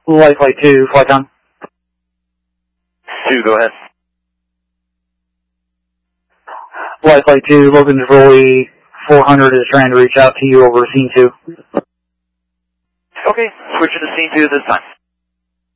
Flight 2, flight on. 2, go ahead. Flight 2, Logan Foley 400 is trying to reach out to you over scene 2. Okay, switching to scene 2 at this time.